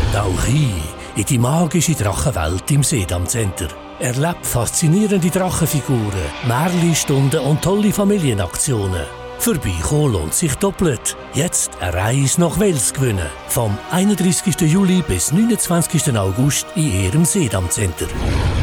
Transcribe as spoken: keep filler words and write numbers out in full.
Tauch ein in die magische Drachenwelt im Sedam Center. Erlebt faszinierende Drachenfiguren, Märchenstunden und tolle Familienaktionen. Vorbeikommen lohnt sich doppelt. Jetzt eine Reise nach Wels gewinnen. Vom einunddreißigsten Juli bis neunundzwanzigsten August in Ihrem Sedam Center.